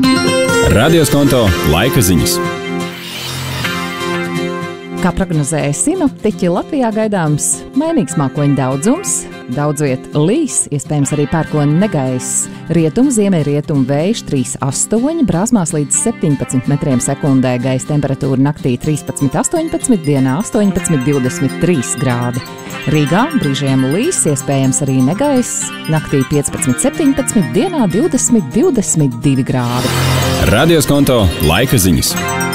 Radioskonto laika ziņas. Kā prognozēja sinoptiķi, Latvijā gaidāms mainīgs mākoņu daudzums, daudz viet līs, iespējams arī pērkona negaiss. Rietumu, ziemeļrietumu vējš 3,8, brāzmās līdz 17 metriem sekundē, gaisa temperatūra naktī 13,18, dienā 18,23 grādi. Rīgā brīžiem līs, iespējams arī negaiss, naktī 15,17, dienā 20,22 grādi. Radioskonto laika ziņas.